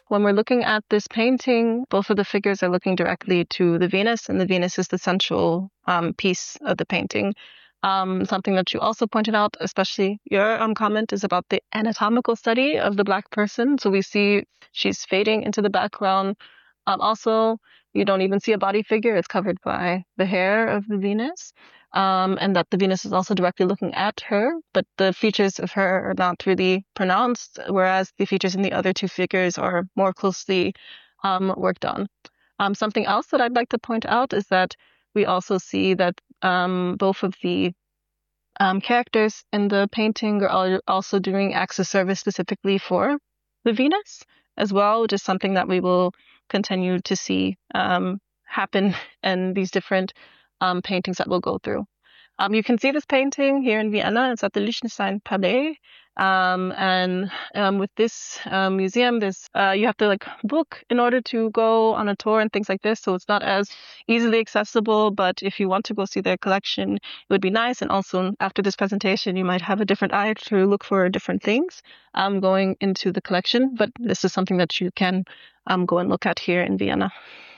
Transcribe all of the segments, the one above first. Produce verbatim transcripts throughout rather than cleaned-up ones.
when we're looking at this painting, both of the figures are looking directly to the Venus, and the Venus is the central um, piece of the painting. Um, something that you also pointed out, especially your um, comment, is about the anatomical study of the Black person. So we see she's fading into the background. Um, also, you don't even see a body figure. It's covered by the hair of the Venus. Um, and that the Venus is also directly looking at her, but the features of her are not really pronounced, whereas the features in the other two figures are more closely um, worked on. Um, something else that I'd like to point out is that we also see that um, both of the um, characters in the painting are also doing acts of service specifically for the Venus as well, which is something that we will continue to see um, happen in these different um, paintings that we'll go through. Um, you can see this painting here in Vienna. It's at the Liechtenstein Palais. Um, and um, with this uh, museum, there's uh, you have to like book in order to go on a tour and things like this. So it's not as easily accessible. But if you want to go see their collection, it would be nice. And also after this presentation, you might have a different eye to look for different things um, going into the collection. But this is something that you can um, go and look at here in Vienna.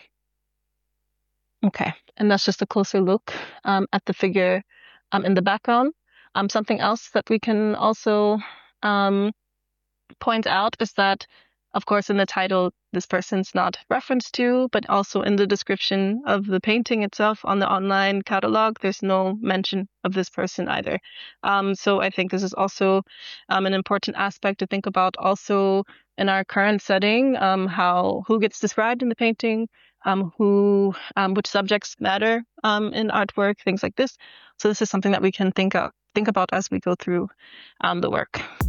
Okay, and that's just a closer look um, at the figure um, in the background. Um, something else that we can also um, point out is that, of course, in the title, this person's not referenced to, but also in the description of the painting itself on the online catalog, there's no mention of this person either. Um, so I think this is also um, an important aspect to think about also in our current setting, um, how who gets described in the painting, um, who, um, which subjects matter um, in artwork, things like this. So this is something that we can think of, think about as we go through um, the work.